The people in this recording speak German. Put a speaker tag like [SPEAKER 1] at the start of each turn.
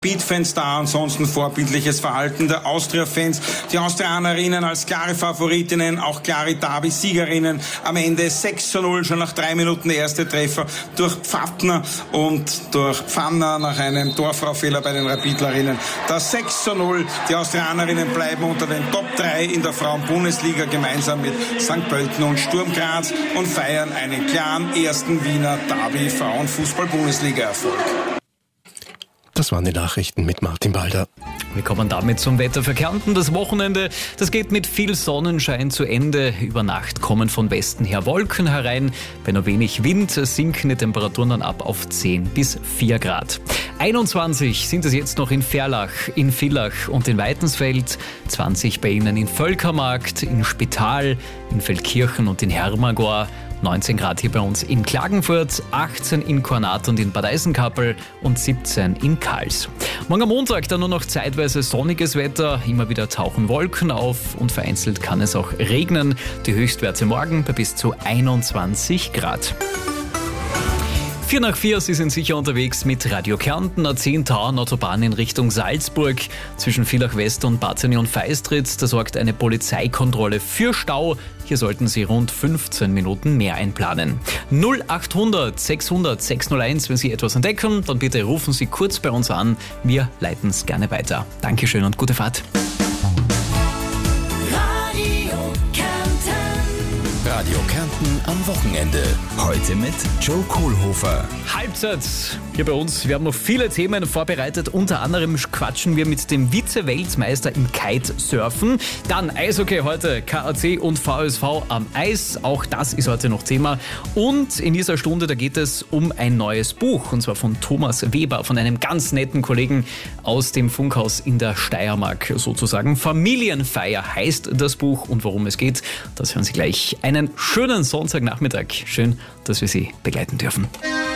[SPEAKER 1] Rapid-Fans da, ansonsten vorbildliches Verhalten der Austria-Fans. Die Austrianerinnen als klare Favoritinnen, auch klare Derby-Siegerinnen. Am Ende 6:0, schon nach 3 Minuten der erste Treffer durch Pfattner und durch Pfanner nach einem Torfraufehler bei den Rapidlerinnen. Das 6:0, die Austrianerinnen bleiben unter den Top 3 in der Frauen-Bundesliga gemeinsam mit St. Pölten und Sturm Graz und feiern einen klaren ersten Wiener Derby-Frauen-Fußball-Bundesliga-Erfolg.
[SPEAKER 2] Das waren die Nachrichten mit Martin Balder.
[SPEAKER 3] Wir kommen damit zum Wetter für Kärnten. Das Wochenende, das geht mit viel Sonnenschein zu Ende. Über Nacht kommen von Westen her Wolken herein. Bei nur wenig Wind sinken die Temperaturen dann ab auf 10 bis 4 Grad. 21 sind es jetzt noch in Ferlach, in Villach und in Weitensfeld. 20 bei Ihnen in Völkermarkt, in Spital, in Feldkirchen und in Hermagor. 19 Grad hier bei uns in Klagenfurt, 18 in Kornat und in Bad Eisenkappel und 17 in Kals. Morgen am Montag dann nur noch zeitweise sonniges Wetter, immer wieder tauchen Wolken auf und vereinzelt kann es auch regnen. Die Höchstwerte morgen bei bis zu 21 Grad. 4 nach 4, Sie sind sicher unterwegs mit Radio Kärnten, A10 Tauern-Autobahn in Richtung Salzburg. Zwischen Villach West und Batzeny und Feistritz, da sorgt eine Polizeikontrolle für Stau. Hier sollten Sie rund 15 Minuten mehr einplanen. 0800 600 601, wenn Sie etwas entdecken, dann bitte rufen Sie kurz bei uns an. Wir leiten es gerne weiter. Dankeschön und gute Fahrt.
[SPEAKER 4] Radio Kärnten am Wochenende. Heute mit Joe Kohlhofer.
[SPEAKER 3] Halbzeit hier bei uns. Wir haben noch viele Themen vorbereitet. Unter anderem quatschen wir mit dem Vize-Weltmeister im Kitesurfen. Dann Eishockey heute, KAC und VSV am Eis. Auch das ist heute noch Thema. Und in dieser Stunde, da geht es um ein neues Buch. Und zwar von Thomas Weber, von einem ganz netten Kollegen aus dem Funkhaus in der Steiermark sozusagen. Familienfeier heißt das Buch. Und worum es geht, das hören Sie gleich. Einen schönen Sonntagnachmittag. Schön, dass wir Sie begleiten dürfen.